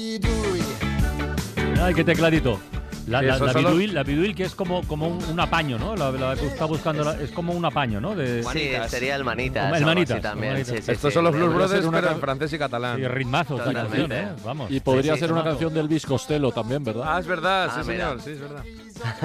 Ay, qué tecladito. La Eso biduil, que es como un apaño, ¿no? La que está buscando es como un apaño, ¿no? Sí, Manitas. sería el Manitas. El Manitas, Sí, también. Manitas. Sí, sí, Estos sí. son los Blues Podría Brothers, ser una pero en can- francés y catalán. Y ritmazo esta Totalmente. canción, ¿eh? Vamos. Y podría Sí, ser una temazo. canción del Elvis Costello también, ¿verdad? Ah, es verdad, Ah, sí, mira. señor, sí, es verdad.